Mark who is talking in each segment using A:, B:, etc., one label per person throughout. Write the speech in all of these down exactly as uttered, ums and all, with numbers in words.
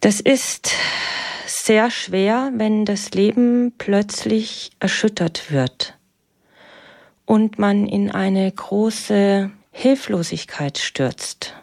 A: Das ist sehr schwer, wenn das Leben plötzlich erschüttert wird und man in eine große Hilflosigkeit stürzt.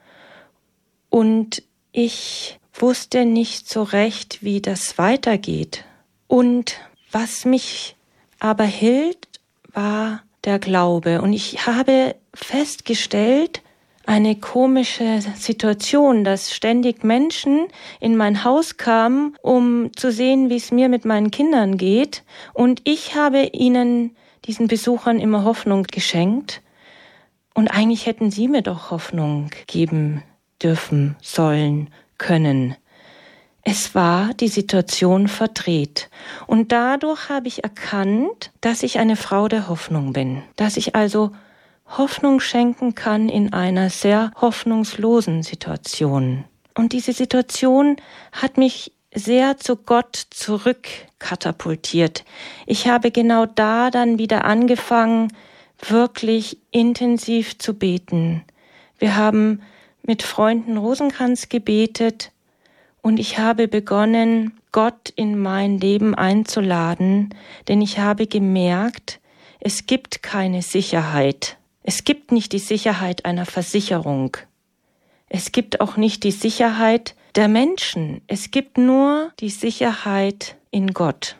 A: Und ich wusste nicht so recht, wie das weitergeht. Und was mich aber hielt, war der Glaube. Und ich habe festgestellt, eine komische Situation, dass ständig Menschen in mein Haus kamen, um zu sehen, wie es mir mit meinen Kindern geht. Und ich habe ihnen, diesen Besuchern, immer Hoffnung geschenkt. Und eigentlich hätten sie mir doch Hoffnung geben dürfen, sollen, können. Es war die Situation verdreht. Und dadurch habe ich erkannt, dass ich eine Frau der Hoffnung bin. Dass ich also Hoffnung schenken kann in einer sehr hoffnungslosen Situation. Und diese Situation hat mich sehr zu Gott zurückkatapultiert. Ich habe genau da dann wieder angefangen, wirklich intensiv zu beten. Wir haben mit Freunden Rosenkranz gebetet und ich habe begonnen, Gott in mein Leben einzuladen, denn ich habe gemerkt, es gibt keine Sicherheit. Es gibt nicht die Sicherheit einer Versicherung. Es gibt auch nicht die Sicherheit der Menschen. Es gibt nur die Sicherheit in Gott.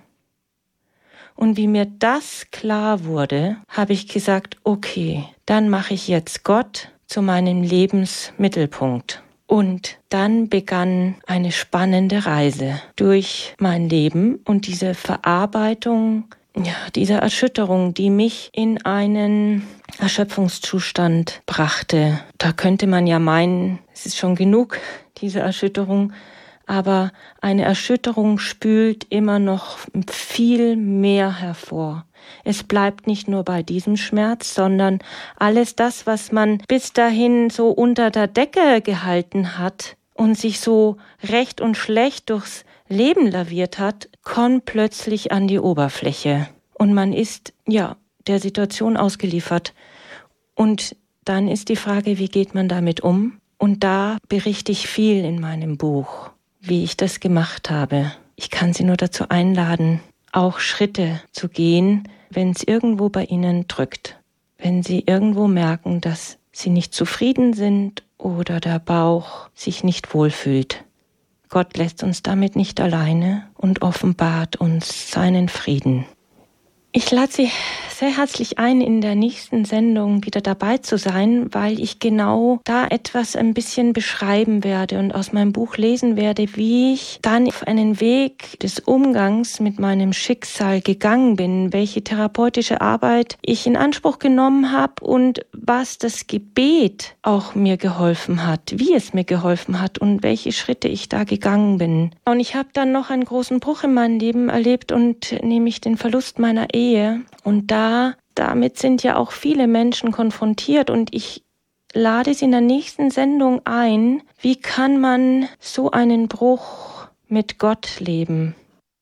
A: Und wie mir das klar wurde, habe ich gesagt, okay, dann mache ich jetzt Gott zu meinem Lebensmittelpunkt. Und dann begann eine spannende Reise durch mein Leben und diese Verarbeitung, ja, diese Erschütterung, die mich in einen Erschöpfungszustand brachte. Da könnte man ja meinen, es ist schon genug, diese Erschütterung, aber eine Erschütterung spült immer noch viel mehr hervor. Es bleibt nicht nur bei diesem Schmerz, sondern alles das, was man bis dahin so unter der Decke gehalten hat und sich so recht und schlecht durchs Leben laviert hat, kommt plötzlich an die Oberfläche. Und man ist, ja, der Situation ausgeliefert. Und dann ist die Frage, wie geht man damit um? Und da berichte ich viel in meinem Buch, wie ich das gemacht habe. Ich kann Sie nur dazu einladen, auch Schritte zu gehen, wenn es irgendwo bei Ihnen drückt. Wenn Sie irgendwo merken, dass Sie nicht zufrieden sind oder der Bauch sich nicht wohlfühlt. Gott lässt uns damit nicht alleine und offenbart uns seinen Frieden. Ich lade Sie sehr herzlich ein, in der nächsten Sendung wieder dabei zu sein, weil ich genau da etwas ein bisschen beschreiben werde und aus meinem Buch lesen werde, wie ich dann auf einen Weg des Umgangs mit meinem Schicksal gegangen bin, welche therapeutische Arbeit ich in Anspruch genommen habe und was das Gebet auch mir geholfen hat, wie es mir geholfen hat und welche Schritte ich da gegangen bin. Und ich habe dann noch einen großen Bruch in meinem Leben erlebt und nämlich den Verlust meiner Ehe. Und da, damit sind ja auch viele Menschen konfrontiert und ich lade Sie in der nächsten Sendung ein, wie kann man so einen Bruch mit Gott leben?